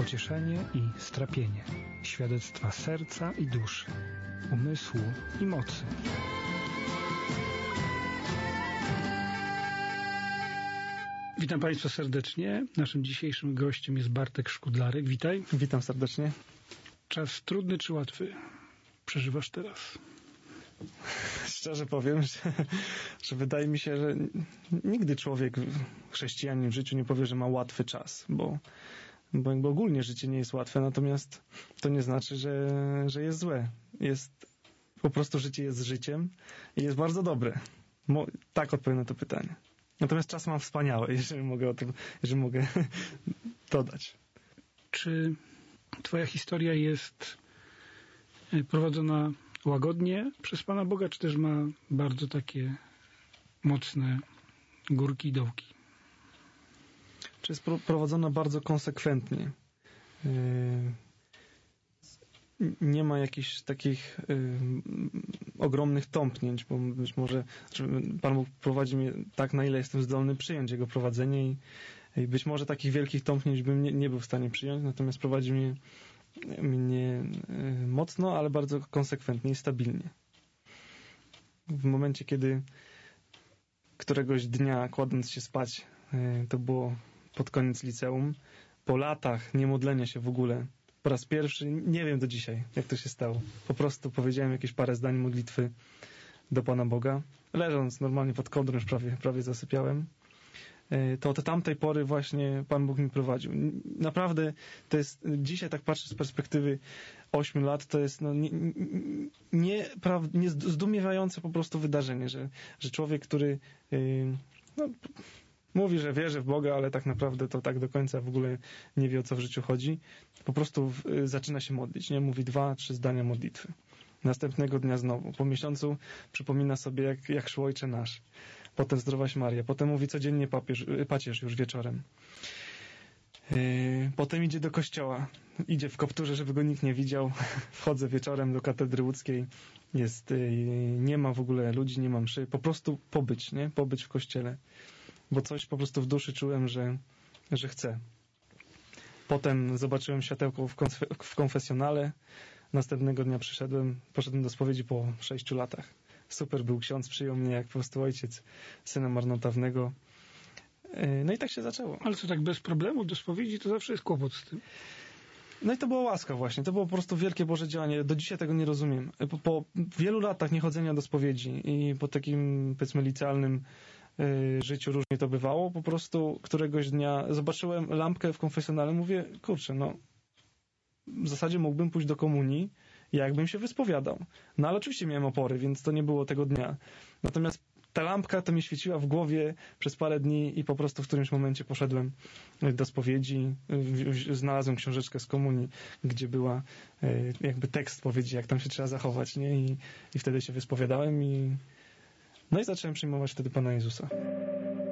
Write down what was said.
pocieszenie i strapienie, świadectwa serca i duszy, umysłu i mocy. Witam Państwa serdecznie. Naszym dzisiejszym gościem jest Bartek Szkudlarek. Witaj. Witam serdecznie. Czas trudny czy łatwy przeżywasz teraz? Szczerze powiem, że wydaje mi się, że nigdy człowiek, chrześcijanin w życiu nie powie, że ma łatwy czas, bo jakby ogólnie życie nie jest łatwe, natomiast to nie znaczy, że jest złe. Po prostu życie jest życiem i jest bardzo dobre. Tak odpowiem na to pytanie. Natomiast czas mam wspaniały, jeżeli mogę dodać. Czy Twoja historia jest prowadzona łagodnie przez Pana Boga, czy też ma bardzo takie mocne górki i dołki? Czy jest prowadzona bardzo konsekwentnie? Nie ma jakichś takich ogromnych tąpnięć, bo być może Pan Bóg prowadzi mnie tak, na ile jestem zdolny przyjąć Jego prowadzenie i być może takich wielkich tąpnięć bym nie był w stanie przyjąć, natomiast prowadzi mnie mocno, ale bardzo konsekwentnie i stabilnie. W momencie, kiedy któregoś dnia, kładąc się spać, to było pod koniec liceum, po latach niemodlenia się w ogóle, po raz pierwszy, nie wiem do dzisiaj, jak to się stało. Po prostu powiedziałem jakieś parę zdań modlitwy do Pana Boga. Leżąc normalnie pod kołdrą, już prawie zasypiałem. To od tamtej pory właśnie Pan Bóg mi prowadził. Naprawdę to jest, dzisiaj tak patrzę z perspektywy 8 lat, to jest zdumiewające po prostu wydarzenie, że człowiek, który mówi, że wierzy w Boga, ale tak naprawdę to tak do końca w ogóle nie wie, o co w życiu chodzi, po prostu zaczyna się modlić, nie? Mówi 2-3 zdania modlitwy. Następnego dnia znowu. Po miesiącu przypomina sobie, jak szło Ojcze Nasz. Potem Zdrowaś Maria. Potem mówi codziennie pacierz już wieczorem. Potem idzie do kościoła. Idzie w kopturze, żeby go nikt nie widział. Wchodzę wieczorem do katedry łódzkiej. Nie ma w ogóle ludzi, nie ma mszy. Po prostu pobyć, nie? Pobyć w kościele. Bo coś po prostu w duszy czułem, że chcę. Potem zobaczyłem światełko w konfesjonale. Następnego dnia poszedłem do spowiedzi po 6 latach. Super był ksiądz, przyjął mnie jak po prostu ojciec syna marnotrawnego. No i tak się zaczęło. Ale co, tak bez problemu do spowiedzi, to zawsze jest kłopot z tym. No i to była łaska właśnie. To było po prostu wielkie Boże działanie. Do dzisiaj tego nie rozumiem. Po wielu latach niechodzenia do spowiedzi i po takim, powiedzmy, licealnym życiu różnie to bywało. Po prostu któregoś dnia zobaczyłem lampkę w konfesjonale, mówię, kurczę, w zasadzie mógłbym pójść do komunii, jakbym się wyspowiadał. No ale oczywiście miałem opory, więc to nie było tego dnia. Natomiast ta lampka to mi świeciła w głowie przez parę dni i po prostu w którymś momencie poszedłem do spowiedzi. Znalazłem książeczkę z komunii, gdzie była jakby tekst spowiedzi, jak tam się trzeba zachować, nie? I wtedy się wyspowiadałem i zacząłem przyjmować wtedy Pana Jezusa.